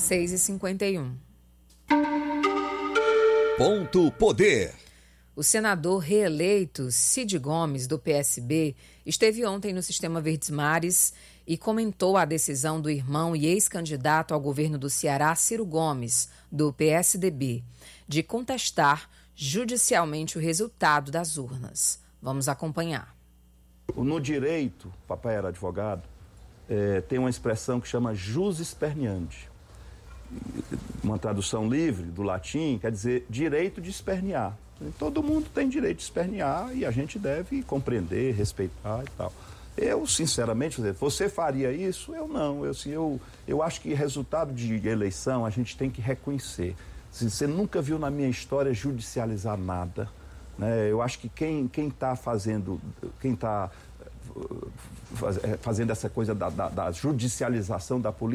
6h51. Ponto Poder. O senador reeleito Cid Gomes, do PSB, esteve ontem no Sistema Verdes Mares e comentou a decisão do irmão e ex-candidato ao governo do Ceará, Ciro Gomes, do PSDB, de contestar judicialmente o resultado das urnas. Vamos acompanhar. No direito, papai era advogado, tem uma expressão que chama jus esperneandi. Uma tradução livre do latim quer dizer direito de espernear. Todo mundo tem direito de espernear e a gente deve compreender, respeitar e tal. Eu, sinceramente, você faria isso? Eu não. Eu acho que resultado de eleição a gente tem que reconhecer. Você nunca viu na minha história judicializar nada, né? Eu acho que quem está fazendo essa coisa da judicialização da política